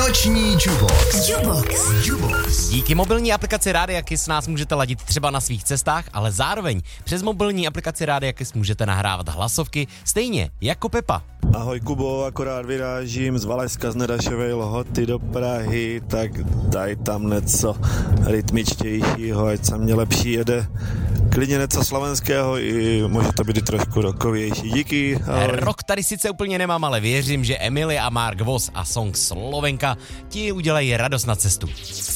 Noční Jubox. Díky mobilní aplikaci Rádia Kiss nás můžete ladit třeba na svých cestách, ale zároveň přes mobilní aplikaci Rádia Kiss můžete nahrávat hlasovky, stejně jako Pepa. Ahoj Kubo, akorát vyrážím z Valašska z Nedašovej Lhoty do Prahy, tak daj tam něco rytmičtějšího, ať se mě lepší jede. Klidně něco slovenského i může to být i trošku rockovější. Díky, ahoj. Rock tady sice úplně nemám, ale věřím, že Emily a Mark Voss a song Slovenka ti udělají radost na cestu.